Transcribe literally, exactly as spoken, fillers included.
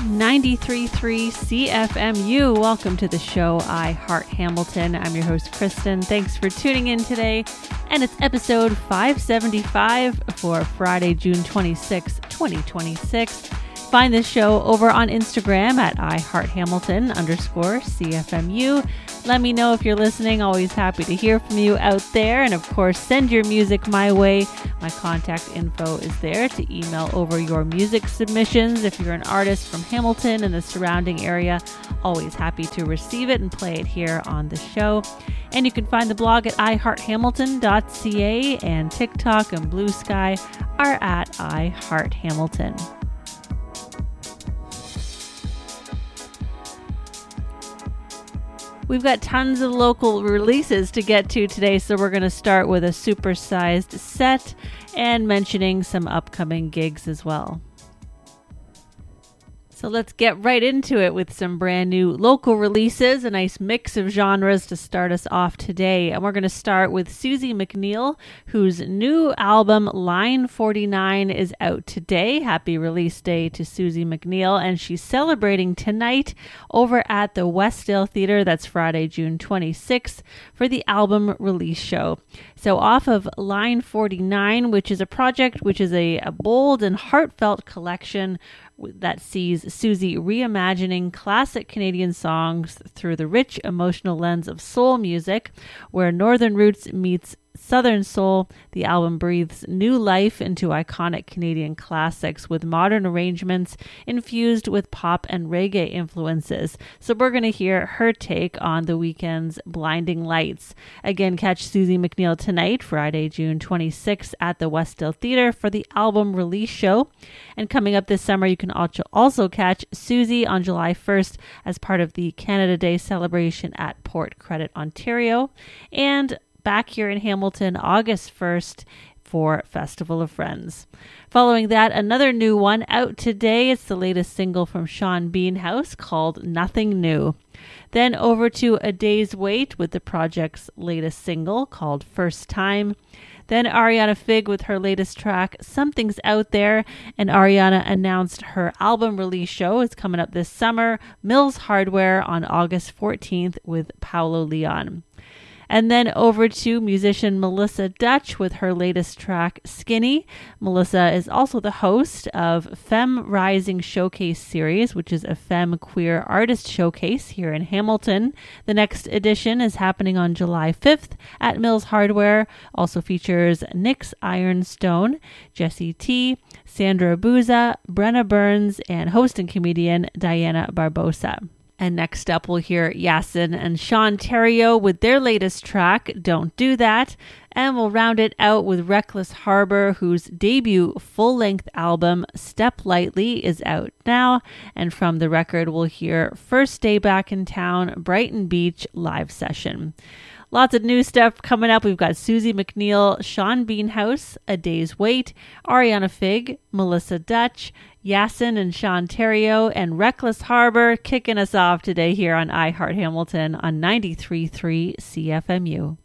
ninety-three point three C F M U. Welcome to the show, I Heart Hamilton. I'm your host, Kristen. Thanks for tuning in today. And it's episode five seventy-five for Friday, June twenty-sixth, twenty twenty-six. Find this show over on Instagram at iHeartHamilton underscore CFMU. Let me know if you're listening. Always happy to hear from you out there. And of course, send your music my way. My contact info is there to email over your music submissions. If you're an artist from Hamilton and the surrounding area, always happy to receive it and play it here on the show. And you can find the blog at i heart hamilton dot c a, and TikTok and Blue Sky are at iHeartHamilton. We've got tons of local releases to get to today, so we're going to start with a supersized set and mentioning some upcoming gigs as well. So let's get right into it with some brand new local releases, a nice mix of genres to start us off today. And we're going to start with Suzie McNeil, whose new album Line forty-nine is out today. Happy release day to Suzie McNeil. And she's celebrating tonight over at the Westdale Theatre. That's Friday, June twenty-sixth, for the album release show. So off of Line forty-nine, which is a project which is a, a bold and heartfelt collection that sees Suzie reimagining classic Canadian songs through the rich emotional lens of soul music, where Northern roots meets Southern soul. The album breathes new life into iconic Canadian classics with modern arrangements infused with pop and reggae influences. So we're going to hear her take on The Weeknd's Blinding Lights. Again, catch Suzie McNeil tonight, Friday, June twenty-sixth, at the Westdale Theatre for the album release show. And coming up this summer, you can also catch Suzie on July first as part of the Canada Day celebration at Port Credit, Ontario. And back here in Hamilton, August first for Festival of Friends. Following that, another new one out today. It's the latest single from Sean Beanhouse called Nothing New. Then over to A Day's Wait with the project's latest single called First Time. Then Ariana Fig with her latest track, Something's Out There. And Ariana announced her album release show is coming up this summer, Mills Hardware, on August fourteenth with Paulo Leon. And then over to musician Melissa Dutch with her latest track, Skinny. Melissa is also the host of Femme Rising Showcase Series, which is a femme queer artist showcase here in Hamilton. The next edition is happening on July fifth at Mills Hardware. Also features Nyx Ironstone, Jessie T, Sandra Buza, Brenna Burns, and host and comedian Diana Barbosa. And next up, we'll hear Yasin and Sean Terrio with their latest track, Don't Do That. And we'll round it out with Reckless Harbor, whose debut full-length album, Step Lightly, is out now. And from the record, we'll hear First Day Back in Town, Brighton Beach live session. Lots of new stuff coming up. We've got Suzie McNeil, Sean Beanhouse, A Day's Wait, Ariana Fig, Melissa Dutch, Yasin and Sean Terrio, and Reckless Harbor kicking us off today here on I Heart Hamilton on ninety-three point three C F M U.